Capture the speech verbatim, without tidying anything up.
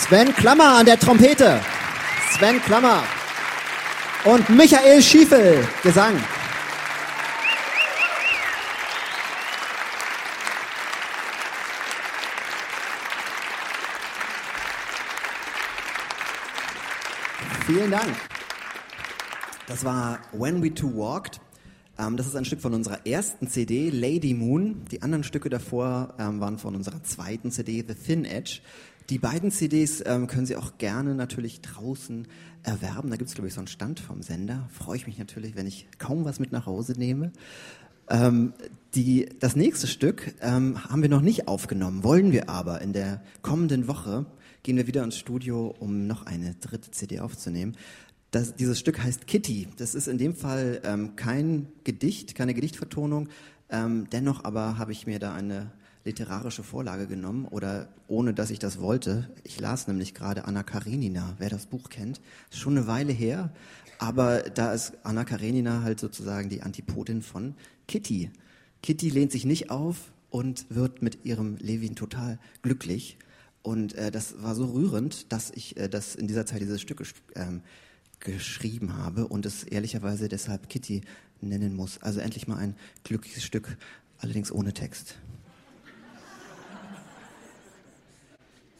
Sven Klammer an der Trompete. Sven Klammer. Und Michael Schiefel, Gesang. Vielen Dank. Das war When We Two Walked. Ähm, das ist ein Stück von unserer ersten C D, Lady Moon. Die anderen Stücke davor ähm, waren von unserer zweiten C D, The Thin Edge. Die beiden C Ds ähm, können Sie auch gerne natürlich draußen erwerben. Da gibt es, glaube ich, so einen Stand vom Sender. Freue ich mich natürlich, wenn ich kaum was mit nach Hause nehme. Ähm, die, das nächste Stück ähm, haben wir noch nicht aufgenommen, wollen wir aber. In der kommenden Woche gehen wir wieder ins Studio, um noch eine dritte C D aufzunehmen. Das, dieses Stück heißt Kitty. Das ist in dem Fall ähm, kein Gedicht, keine Gedichtvertonung. Ähm, dennoch aber habe ich mir da eine literarische Vorlage genommen, oder ohne dass ich das wollte. Ich las nämlich gerade Anna Karenina, wer das Buch kennt. Ist schon eine Weile her, aber da ist Anna Karenina halt sozusagen die Antipodin von Kitty. Kitty lehnt sich nicht auf und wird mit ihrem Levin total glücklich. Und äh, das war so rührend, dass ich äh, das in dieser Zeit dieses Stück ähm, geschrieben habe und es ehrlicherweise deshalb Kitty nennen muss. Also endlich mal ein glückliches Stück, allerdings ohne Text.